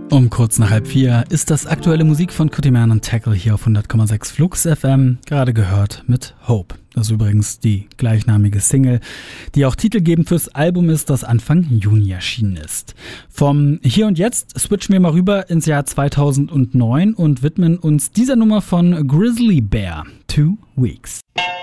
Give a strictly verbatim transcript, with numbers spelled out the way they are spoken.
Um kurz nach halb vier ist das aktuelle Musik von Cutie Man und Tackle hier auf hundert Komma sechs Flux F M, gerade gehört mit Hope. Das ist übrigens die gleichnamige Single, die auch titelgebend fürs Album ist, das Anfang Juni erschienen ist. Vom Hier und Jetzt switchen wir mal rüber ins Jahr zweitausendneun und widmen uns dieser Nummer von Grizzly Bear, Two Weeks.